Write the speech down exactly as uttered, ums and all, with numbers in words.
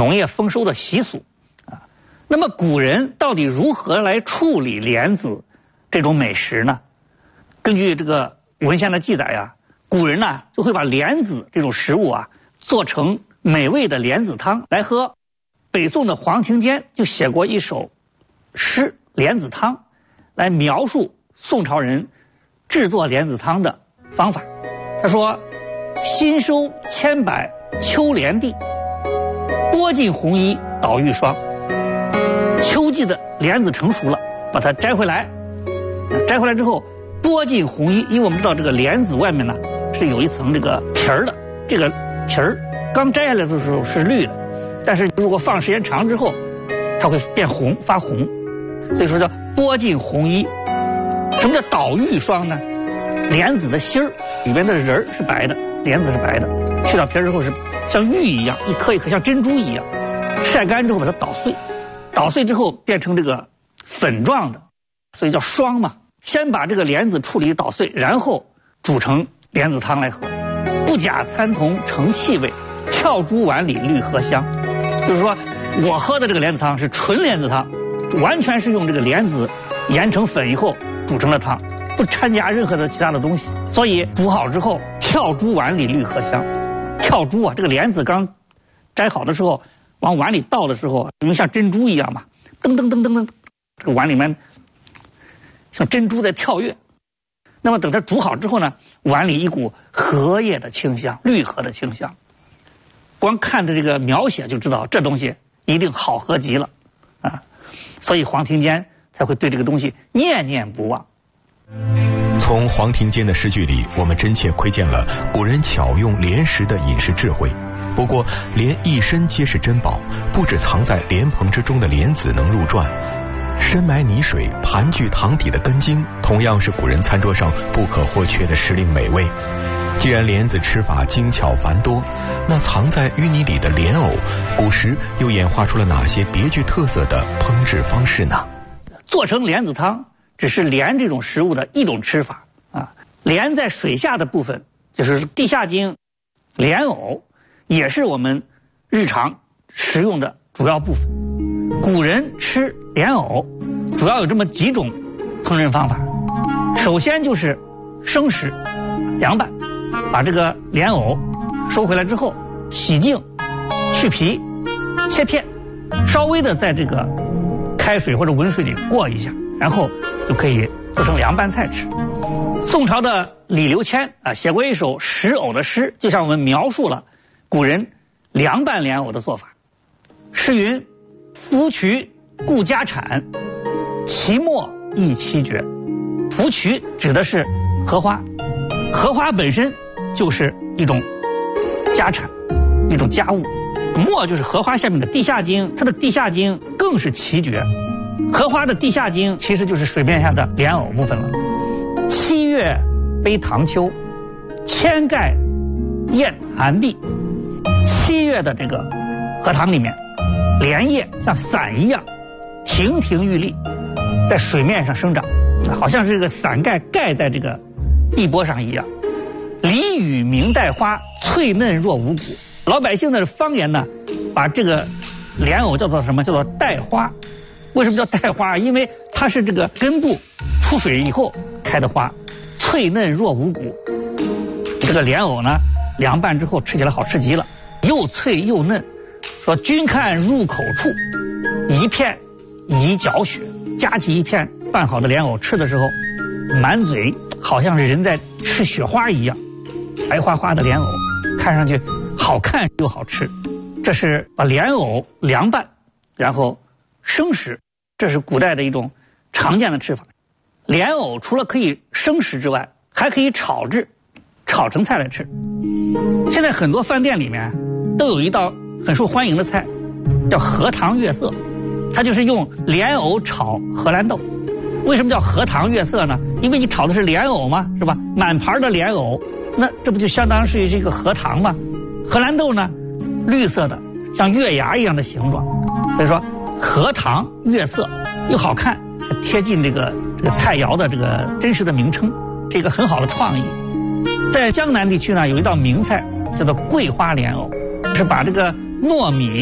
农业丰收的习俗啊。那么古人到底如何来处理莲子这种美食呢？根据这个文献的记载呀，古人呢就会把莲子这种食物啊做成美味的莲子汤来喝。北宋的黄庭坚就写过一首诗《莲子汤》，来描述宋朝人制作莲子汤的方法。他说：新收千百秋莲地，剥尽红衣捣玉霜。秋季的莲子成熟了，把它摘回来，摘回来之后剥尽红衣，因为我们知道这个莲子外面呢是有一层这个皮儿的，这个皮儿刚摘下来的时候是绿的，但是如果放时间长之后，它会变红发红，所以说叫剥尽红衣。什么叫捣玉霜呢？莲子的芯儿里边的仁儿是白的，莲子是白的，去掉皮儿之后是像玉一样，一颗一颗像珍珠一样，晒干之后把它捣碎，捣碎之后变成这个粉状的，所以叫霜嘛。先把这个莲子处理捣碎，然后煮成莲子汤来喝。不假参同成气味，跳珠碗里绿荷香。就是说我喝的这个莲子汤是纯莲子汤，完全是用这个莲子研成粉以后煮成了汤，不掺加任何的其他的东西。所以煮好之后，跳珠碗里绿荷香。跳珠啊，这个莲子刚摘好的时候往碗里倒的时候，因为像珍珠一样嘛，噔噔噔噔噔，这个碗里面像珍珠在跳跃。那么等它煮好之后呢，碗里一股荷叶的清香，绿荷的清香，光看着这个描写就知道这东西一定好喝极了啊！所以黄庭坚才会对这个东西念念不忘。 从黄庭坚的诗句里，我们真切窥见了古人巧用莲食的饮食智慧。不过莲一身皆是珍宝，不止藏在莲蓬之中的莲子能入馔，深埋泥水盘踞堂底的根茎，同样是古人餐桌上不可或缺的时令美味。既然莲子吃法精巧繁多，那藏在淤泥里的莲藕，古时又演化出了哪些别具特色的烹制方式呢？ 做成莲子汤只是莲这种食物的一种吃法啊。莲在水下的部分，就是地下茎、莲藕，也是我们日常食用的主要部分。古人吃莲藕主要有这么几种烹饪方法。首先就是生食凉拌，把这个莲藕收回来之后洗净去皮切片，稍微的在这个开水或者温水里过一下，然后就可以做成凉拌菜吃。宋朝的李刘谦啊写过一首食藕的诗，就向我们描述了古人凉拌莲藕的做法。诗云：芙蕖故家产，其末亦奇绝。芙蕖指的是荷花，荷花本身就是一种家产，一种家务。末就是荷花下面的地下茎，它的地下茎更是奇绝。荷花的地下茎其实就是水面下的莲藕部分了。七月悲塘秋，千盖燕寒碧。七月的这个荷塘里面，莲叶像伞一样亭亭玉立，在水面上生长，好像是这个伞盖盖在这个地波上一样。梨雨明带花，翠嫩若无骨。老百姓的方言呢，把这个莲藕叫做什么？叫做带花。为什么叫带花？因为它是这个根部出水以后开的花，翠嫩若无骨。这个莲藕呢，凉拌之后吃起来好吃极了，又脆又嫩。说君看入口处，一片宜嚼雪。夹起一片拌好的莲藕吃的时候，满嘴好像是人在吃雪花一样，白花花的莲藕看上去好看又好吃。这是把莲藕凉拌然后生食，这是古代的一种常见的吃法。莲藕除了可以生食之外，还可以炒制，炒成菜来吃。现在很多饭店里面都有一道很受欢迎的菜，叫荷塘月色，它就是用莲藕炒荷兰豆。为什么叫荷塘月色呢？因为你炒的是莲藕嘛，是吧？满盘的莲藕，那这不就相当是一个荷塘吗？荷兰豆呢，绿色的，像月牙一样的形状，所以说荷塘月色又好看，贴近这个这个菜肴的这个真实的名称，这个很好的创意。在江南地区呢，有一道名菜叫做桂花莲藕，是把这个糯米